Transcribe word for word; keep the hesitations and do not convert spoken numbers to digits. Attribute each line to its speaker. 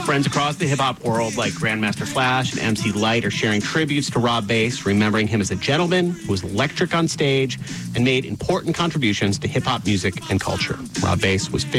Speaker 1: Friends across the hip-hop world like Grandmaster Flash and M C Lyte are sharing tributes to Rob Base, remembering him as a gentleman who was electric on stage and made important contributions to hip-hop music and culture. Rob Base was